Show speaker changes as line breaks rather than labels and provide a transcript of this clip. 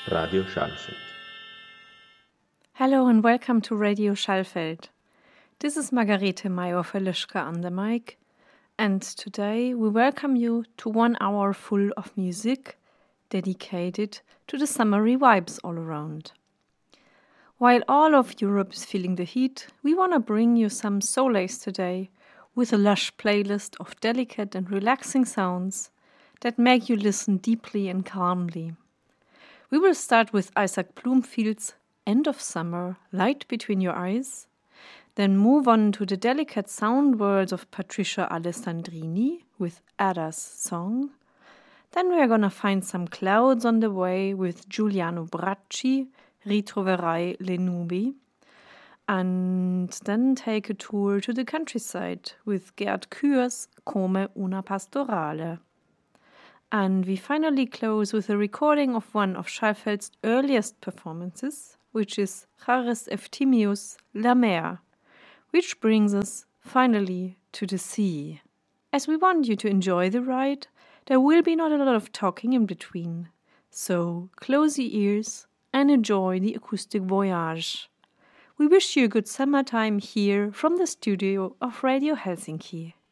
Radio Schallfeld.
Hello and welcome to Radio Schallfeld. This is Margarete Meyer-Verlischka on the mic, and today we welcome you to 1 hour full of music dedicated to the summery vibes all around. While all of Europe is feeling the heat, we want to bring you some solace today with a lush playlist of delicate and relaxing sounds that make you listen deeply and calmly. We will start with Isaac Bloomfield's End of Summer, Light Between Your Eyes, then move on to the delicate sound worlds of Patricia Alessandrini with Ada's Song. Then we are gonna find some clouds on the way with Giuliano Bracci, Ritroverai le nubi, and then take a tour to the countryside with Gerd Kür's Come una pastorale. And we finally close with a recording of one of Schallfeld's earliest performances, which is Charis Efthymius' La Mer, which brings us finally to the sea. As we want you to enjoy the ride, there will be not a lot of talking in between, so close your ears and enjoy the acoustic voyage. We wish you a good summertime here from the studio of Radio Helsinki.